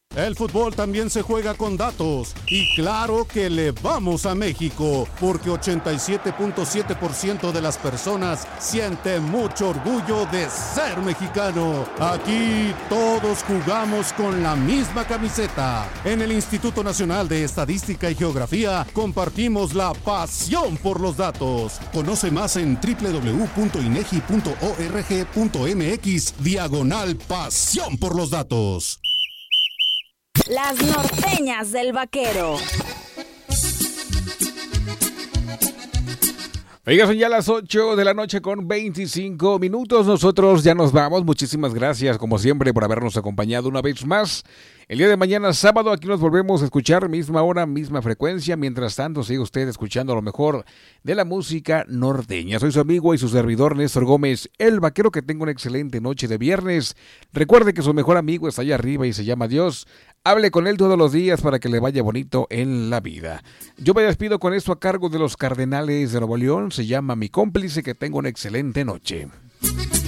El fútbol también se juega con datos y claro que le vamos a México porque 87.7% de las personas siente mucho orgullo de ser mexicano. Aquí todos jugamos con la misma camiseta. En el Instituto Nacional de Estadística y Geografía compartimos la pasión por los datos. Conoce más en www.inegi.org.mx/pasión por los datos. Las norteñas del vaquero. Oiga, son ya las 8 de la noche con 25 minutos. Nosotros ya nos vamos. Muchísimas gracias, como siempre, por habernos acompañado una vez más. El día de mañana, sábado, aquí nos volvemos a escuchar, misma hora, misma frecuencia. Mientras tanto, sigue usted escuchando lo mejor de la música norteña. Soy su amigo y su servidor, Néstor Gómez, el vaquero. Que tenga una excelente noche de viernes. Recuerde que su mejor amigo está allá arriba y se llama Dios. Hable con él todos los días para que le vaya bonito en la vida. Yo me despido con esto a cargo de los Cardenales de Nuevo León. Se llama Mi Cómplice. Que tenga una excelente noche.